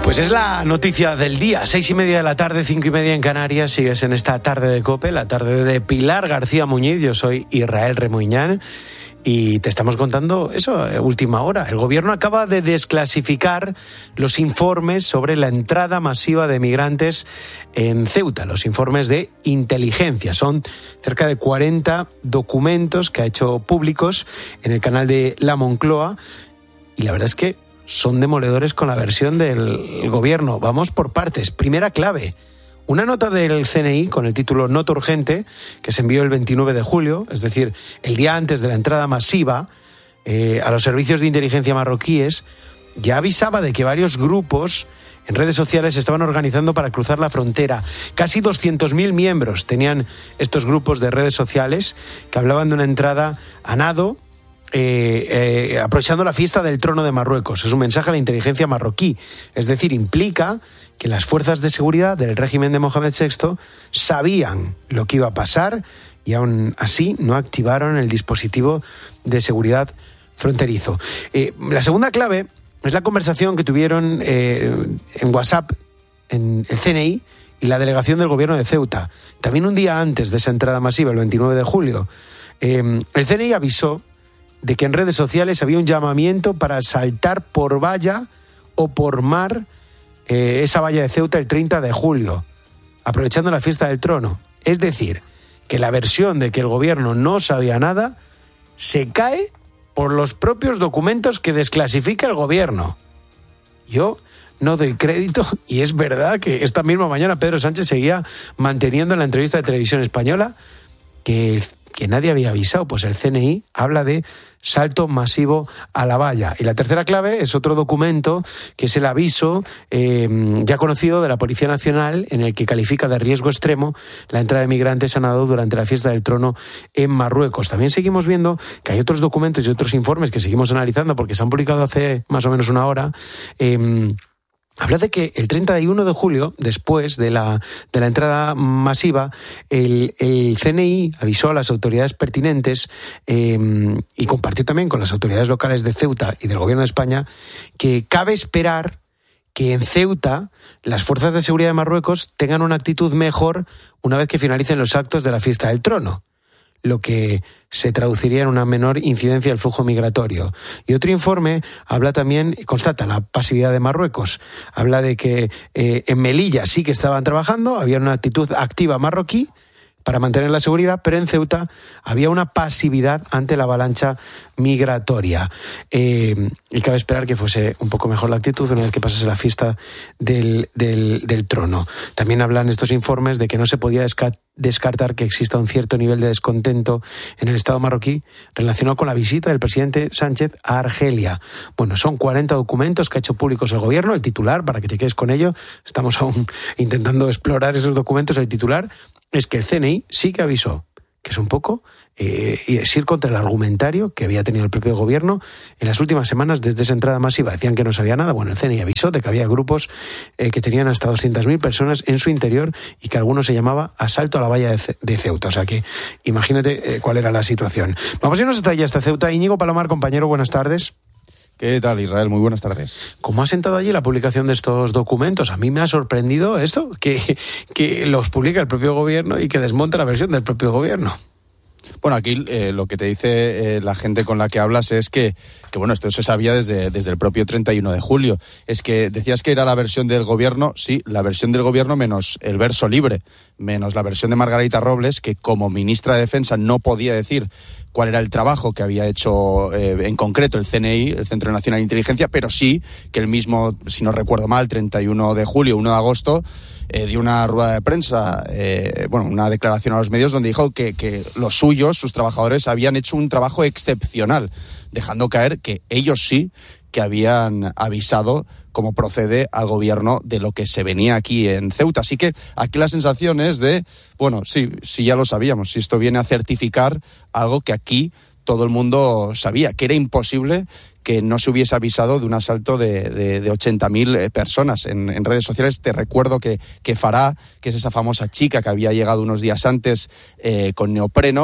Pues es la noticia del día, 6:30 de la tarde, 5:30 en Canarias. Sigues en esta tarde de COPE, la tarde de Pilar García Muñiz. Yo soy Israel Remuñán y te estamos contando eso, última hora. El gobierno acaba de desclasificar los informes sobre la entrada masiva de migrantes en Ceuta, los informes de inteligencia. Son cerca de 40 documentos que ha hecho públicos en el canal de La Moncloa y la verdad es que son demoledores con la versión del gobierno. Vamos por partes. Primera clave. Una nota del CNI con el título Nota urgente, que se envió el 29 de julio, es decir, el día antes de la entrada masiva, a los servicios de inteligencia marroquíes, ya avisaba de que varios grupos en redes sociales se estaban organizando para cruzar la frontera. Casi 200.000 miembros tenían estos grupos de redes sociales que hablaban de una entrada a nado, aprovechando la fiesta del trono de Marruecos. Es un mensaje a la inteligencia marroquí, es decir, implica que las fuerzas de seguridad del régimen de Mohamed VI sabían lo que iba a pasar y aún así no activaron el dispositivo de seguridad fronterizo. La segunda clave es la conversación que tuvieron en WhatsApp en el CNI y la delegación del gobierno de Ceuta. También un día antes de esa entrada masiva, el 29 de julio, el CNI avisó de que en redes sociales había un llamamiento para saltar por valla o por mar esa valla de Ceuta el 30 de julio, aprovechando la fiesta del trono. Es decir, que la versión de que el gobierno no sabía nada se cae por los propios documentos que desclasifica el gobierno. Yo no doy crédito, y es verdad que esta misma mañana Pedro Sánchez seguía manteniendo en la entrevista de Televisión Española que nadie había avisado. Pues el CNI habla de salto masivo a la valla. Y la tercera clave es otro documento, que es el aviso ya conocido de la Policía Nacional, en el que califica de riesgo extremo la entrada de migrantes a nado durante la fiesta del trono en Marruecos. También seguimos viendo que hay otros documentos y otros informes que seguimos analizando porque se han publicado hace más o menos una hora. Habla de que el 31 de julio, después de la entrada masiva, el CNI avisó a las autoridades pertinentes y compartió también con las autoridades locales de Ceuta y del Gobierno de España que cabe esperar que en Ceuta las fuerzas de seguridad de Marruecos tengan una actitud mejor una vez que finalicen los actos de la fiesta del trono, lo que se traduciría en una menor incidencia del flujo migratorio. Y otro informe habla también, constata la pasividad de Marruecos. Habla de que en Melilla sí que estaban trabajando, había una actitud activa marroquí para mantener la seguridad, pero en Ceuta había una pasividad ante la avalancha migratoria. Y cabe esperar que fuese un poco mejor la actitud una vez que pasase la fiesta del trono. También hablan estos informes de que no se podía descartar que exista un cierto nivel de descontento en el Estado marroquí relacionado con la visita del presidente Sánchez a Argelia. Bueno, son 40 documentos que ha hecho públicos el gobierno. El titular, para que te quedes con ello, estamos aún intentando explorar esos documentos. El titular es que el CNI sí que avisó, que es un poco y es ir contra el argumentario que había tenido el propio gobierno en las últimas semanas desde esa entrada masiva. Decían que no sabía nada. Bueno, el CNI avisó de que había grupos que tenían hasta 200.000 personas en su interior y que algunos se llamaba asalto a la valla de Ceuta. O sea que imagínate cuál era la situación. Vamos a irnos hasta allá, hasta Ceuta. Íñigo Palomar, compañero, buenas tardes. ¿Qué tal, Israel? Muy buenas tardes. ¿Cómo ha sentado allí la publicación de estos documentos? A mí me ha sorprendido esto, que los publica el propio gobierno y que desmonta la versión del propio gobierno. Bueno, aquí lo que te dice la gente con la que hablas es que bueno, esto se sabía desde el propio 31 de julio. Es que decías que era la versión del gobierno, sí, la versión del gobierno menos el verso libre, menos la versión de Margarita Robles, que como ministra de Defensa no podía decir cuál era el trabajo que había hecho en concreto el CNI, el Centro Nacional de Inteligencia, pero sí que el mismo, si no recuerdo mal, 31 de julio, 1 de agosto, dio una rueda de prensa, una declaración a los medios donde dijo que los suyos, sus trabajadores, habían hecho un trabajo excepcional, dejando caer que ellos sí que habían avisado, como procede, al gobierno de lo que se venía aquí en Ceuta. Así que aquí la sensación es de, bueno, sí ya lo sabíamos, si esto viene a certificar algo que aquí todo el mundo sabía, que era imposible que no se hubiese avisado de un asalto de 80.000 personas. En redes sociales te recuerdo que Farah, que es esa famosa chica que había llegado unos días antes con neopreno,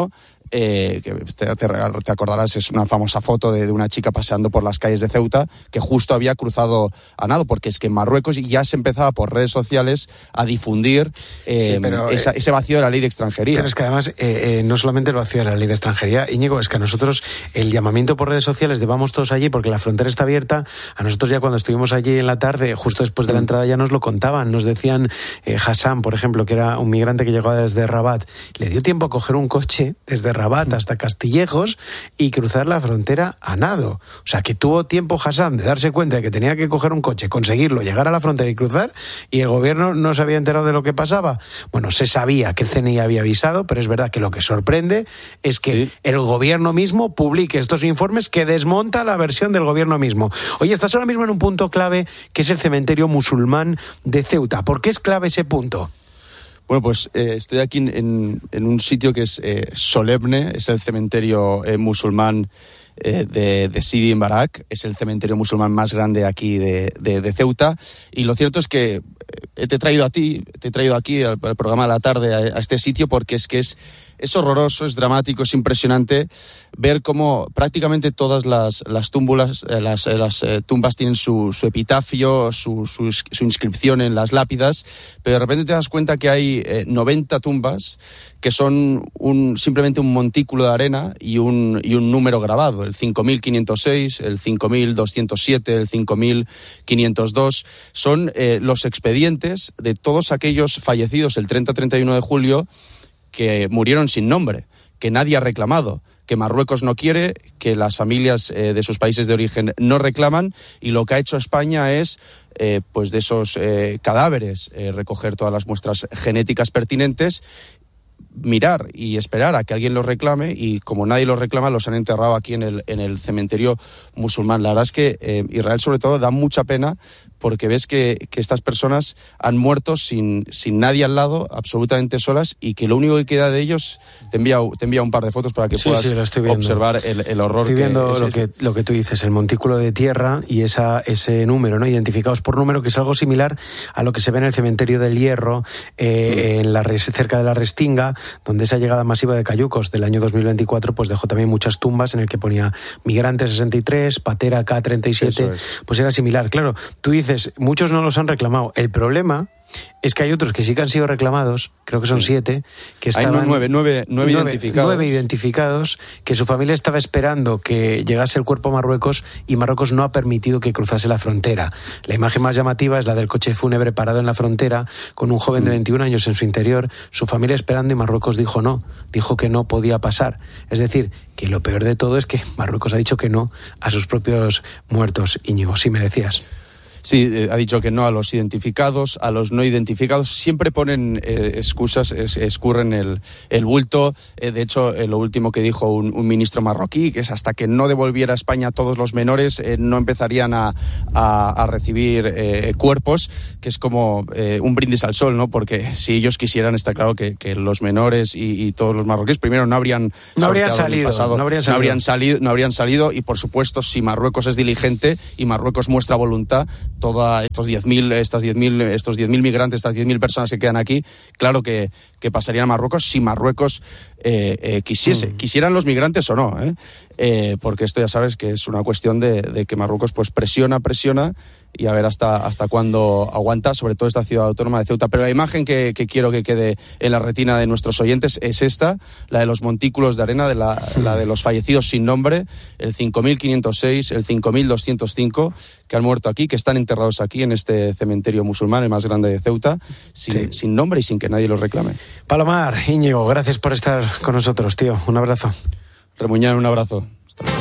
que te acordarás, es una famosa foto de una chica paseando por las calles de Ceuta que justo había cruzado a nado, porque es que en Marruecos ya se empezaba por redes sociales a difundir ese vacío de la ley de extranjería. Pero es que además no solamente el vacío de la ley de extranjería, Íñigo, es que a nosotros el llamamiento por redes sociales de vamos todos allí porque la frontera está abierta, a nosotros ya cuando estuvimos allí en la tarde, justo después de la entrada, ya nos lo contaban, nos decían Hassan, por ejemplo, que era un migrante que llegaba desde Rabat, le dio tiempo a coger un coche desde Rabat hasta Castillejos y cruzar la frontera a nado. O sea, que tuvo tiempo Hassan de darse cuenta de que tenía que coger un coche, conseguirlo, llegar a la frontera y cruzar, y el gobierno no se había enterado de lo que pasaba. Bueno, se sabía que el CNI había avisado, pero es verdad que lo que sorprende es que el gobierno mismo publique estos informes que desmonta la versión del gobierno mismo. Oye, estás ahora mismo en un punto clave, que es el cementerio musulmán de Ceuta. ¿Por qué es clave ese punto? Bueno, pues estoy aquí en un sitio que es solemne, es el cementerio musulmán de Sidi Mbarak, es el cementerio musulmán más grande aquí de Ceuta, y lo cierto es que te he traído aquí al programa de la tarde a este sitio porque es que es horroroso, es dramático, es impresionante ver cómo prácticamente todas las túmulas, las tumbas tienen su epitafio, su inscripción en las lápidas, pero de repente te das cuenta que hay 90 tumbas que son simplemente un montículo de arena y un número grabado, el 5.506, el 5.207, el 5.502, son los expedientes de todos aquellos fallecidos el 30-31 de julio que murieron sin nombre, que nadie ha reclamado, que Marruecos no quiere, que las familias de sus países de origen no reclaman, y lo que ha hecho España es, pues de esos cadáveres, recoger todas las muestras genéticas pertinentes, mirar y esperar a que alguien los reclame, y como nadie los reclama, los han enterrado aquí en el cementerio musulmán. La verdad es que Israel, sobre todo, da mucha pena porque ves que estas personas han muerto sin nadie al lado, absolutamente solas, y que lo único que queda de ellos, te envía un par de fotos para que puedas observar el horror. Estoy viendo lo que tú dices, el montículo de tierra y ese número, ¿no? Identificados por número, que es algo similar a lo que se ve en el cementerio del Hierro, cerca de la Restinga, donde esa llegada masiva de cayucos del año 2024 pues dejó también muchas tumbas en el que ponía migrante 63, patera K37, pues era similar. Claro, tú dices, muchos no los han reclamado. El problema es que hay otros que sí que han sido reclamados, creo que son 7, que estaban... Hay nueve identificados. 9 identificados, que su familia estaba esperando que llegase el cuerpo a Marruecos, y Marruecos no ha permitido que cruzase la frontera. La imagen más llamativa es la del coche fúnebre parado en la frontera, con un joven de 21 años en su interior, su familia esperando, y Marruecos dijo que no podía pasar. Es decir, que lo peor de todo es que Marruecos ha dicho que no a sus propios muertos. Íñigo, sí me decías. Sí, ha dicho que no a los identificados, a los no identificados. Siempre ponen excusas, escurren el bulto. De hecho, lo último que dijo un ministro marroquí, que es hasta que no devolviera a España a todos los menores, no empezarían a recibir cuerpos, que es como un brindis al sol, ¿no? Porque si ellos quisieran, está claro que los menores y todos los marroquíes, primero no habrían salido, y por supuesto, si Marruecos es diligente y Marruecos muestra voluntad, todos estos 10.000 migrantes, estas 10.000 personas que quedan aquí, claro que pasarían a Marruecos si Marruecos quisieran los migrantes o no, porque esto ya sabes que es una cuestión de que Marruecos pues presiona y a ver hasta cuándo aguanta, sobre todo esta ciudad autónoma de Ceuta. Pero la imagen que quiero que quede en la retina de nuestros oyentes es esta, la de los montículos de arena, la de los fallecidos sin nombre, el 5.506, el 5.205, que han muerto aquí, que están enterrados aquí en este cementerio musulmán, el más grande de Ceuta, sin nombre y sin que nadie los reclame. Palomar, Íñigo, gracias por estar con nosotros, tío. Un abrazo. Remuñán, un abrazo. Hasta luego.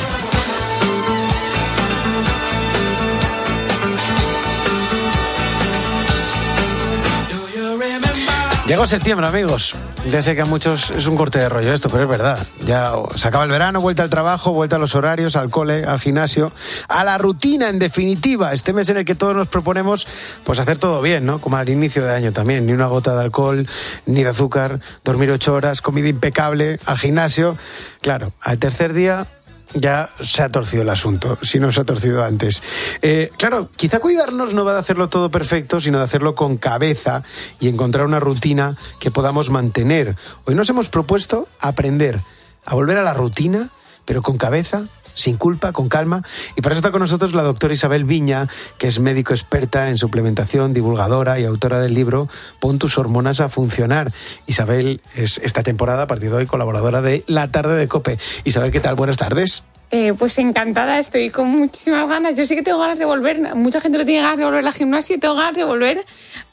Llegó septiembre, amigos. Ya sé que a muchos es un corte de rollo esto, pero es verdad. Ya se acaba el verano, vuelta al trabajo, vuelta a los horarios, al cole, al gimnasio, a la rutina, en definitiva. Este mes en el que todos nos proponemos pues hacer todo bien, ¿no? Como al inicio de año también. Ni una gota de alcohol, ni de azúcar, dormir 8 horas, comida impecable, al gimnasio. Claro, al tercer día ya se ha torcido el asunto, si no se ha torcido antes. Claro, quizá cuidarnos no va de hacerlo todo perfecto, sino de hacerlo con cabeza y encontrar una rutina que podamos mantener. Hoy nos hemos propuesto aprender a volver a la rutina, pero con cabeza, sin culpa, con calma. Y para eso está con nosotros la doctora Isabel Viña, que es médico experta en suplementación, divulgadora y autora del libro Pon tus hormonas a funcionar. Isabel es esta temporada, a partir de hoy, colaboradora de La Tarde de COPE. Isabel, ¿qué tal? Buenas tardes. Pues encantada, estoy con muchísimas ganas. Yo sí que tengo ganas de volver. Mucha gente no tiene ganas de volver al gimnasio y tengo ganas de volver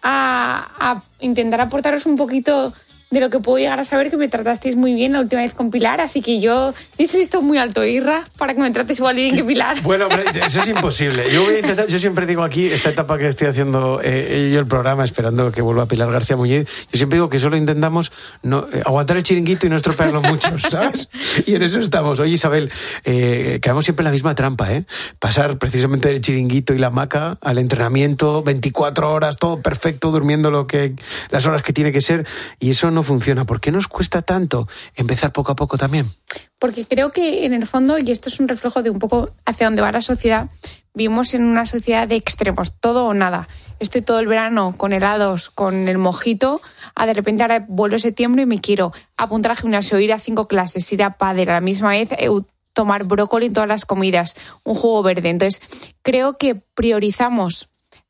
a intentar aportaros un poquito de lo que puedo llegar a saber, que me tratasteis muy bien la última vez con Pilar, así que yo he visto muy alto, Irra, para que me trates igual de bien que Pilar. Bueno, hombre, eso es imposible. Yo voy a intentar, yo siempre digo aquí, esta etapa que estoy haciendo yo el programa, esperando que vuelva Pilar García Muñiz, yo siempre digo que solo intentamos aguantar el chiringuito y no estropearlo mucho, ¿sabes? Y en eso estamos. Oye, Isabel, caemos siempre en la misma trampa, ¿eh? Pasar precisamente del chiringuito y la hamaca al entrenamiento, 24 horas, todo perfecto, durmiendo las horas que tiene que ser, y eso no funciona. ¿Por qué nos cuesta tanto empezar poco a poco también? Porque creo que en el fondo, y esto es un reflejo de un poco hacia dónde va la sociedad, vivimos en una sociedad de extremos, todo o nada. Estoy todo el verano con helados, con el mojito, de repente ahora vuelve septiembre y me quiero apuntar al gimnasio, ir a 5 clases, ir a pádel a la misma vez, tomar brócoli en todas las comidas, un jugo verde. Entonces, creo que priorizamos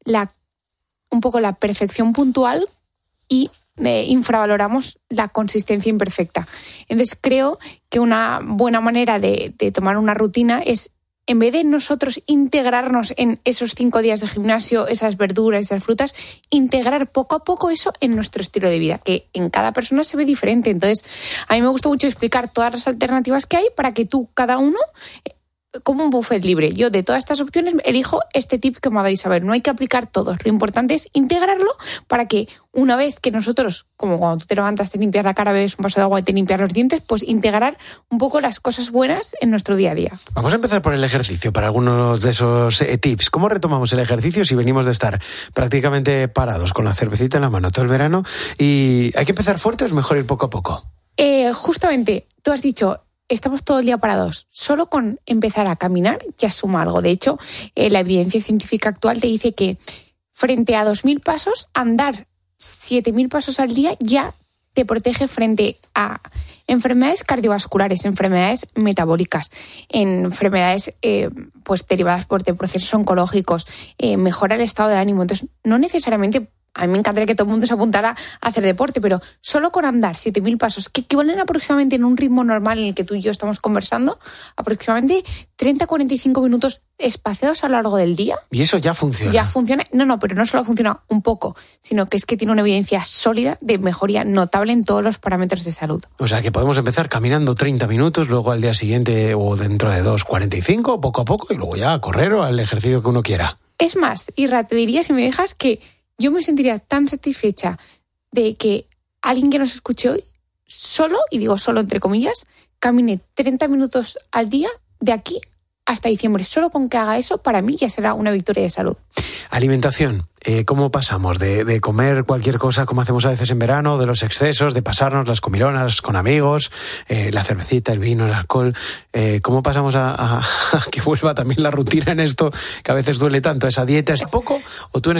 un poco la perfección puntual y infravaloramos la consistencia imperfecta. Entonces creo que una buena manera de tomar una rutina es, en vez de nosotros integrarnos en esos 5 días de gimnasio, esas verduras, esas frutas, integrar poco a poco eso en nuestro estilo de vida, que en cada persona se ve diferente. Entonces a mí me gusta mucho explicar todas las alternativas que hay para que tú, cada uno, como un buffet libre. Yo de todas estas opciones elijo este tip que me ha dado Isabel. No hay que aplicar todos. Lo importante es integrarlo para que una vez que nosotros, como cuando tú te levantas, te limpias la cara, bebes un vaso de agua y te limpias los dientes, pues integrar un poco las cosas buenas en nuestro día a día. Vamos a empezar por el ejercicio, para algunos de esos tips. ¿Cómo retomamos el ejercicio si venimos de estar prácticamente parados con la cervecita en la mano todo el verano? ¿Y hay que empezar fuerte o es mejor ir poco a poco? Justamente, tú has dicho, estamos todo el día parados. Solo con empezar a caminar ya suma algo. De hecho, la evidencia científica actual te dice que frente a 2.000 pasos, andar 7.000 pasos al día ya te protege frente a enfermedades cardiovasculares, enfermedades metabólicas, enfermedades pues derivadas de procesos oncológicos, mejora el estado de ánimo. Entonces, no necesariamente... A mí me encantaría que todo el mundo se apuntara a hacer deporte, pero solo con andar 7.000 pasos, que equivalen aproximadamente en un ritmo normal en el que tú y yo estamos conversando, aproximadamente 30-45 minutos espaciados a lo largo del día. ¿Y eso ya funciona? Ya funciona. No, pero no solo funciona un poco, sino que es que tiene una evidencia sólida de mejoría notable en todos los parámetros de salud. O sea, que podemos empezar caminando 30 minutos, luego al día siguiente o dentro de 2, 45, poco a poco, y luego ya a correr o al ejercicio que uno quiera. Es más, Irra, te diría, si me dejas, que yo me sentiría tan satisfecha de que alguien que nos escuche hoy solo, y digo solo entre comillas, camine 30 minutos al día de aquí hasta diciembre. Solo con que haga eso, para mí ya será una victoria de salud. Alimentación. ¿Cómo pasamos de comer cualquier cosa como hacemos a veces en verano, de los excesos, de pasarnos las comilonas con amigos, la cervecita, el vino, el alcohol? ¿Cómo pasamos a que vuelva también la rutina en esto que a veces duele tanto? ¿Esa dieta es poco o tú en